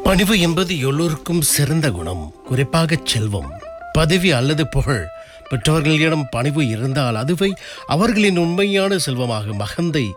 பணிவு என்பது எல்லோருக்கும் சிறந்த குணம், குறிப்பாக செல்வம், பதவி அல்லது புகழ். பெற்றவர்களிடம் பணிவு இருந்தால் அதுவே அவர்களின் உண்மையான செல்வமாக மகந்தை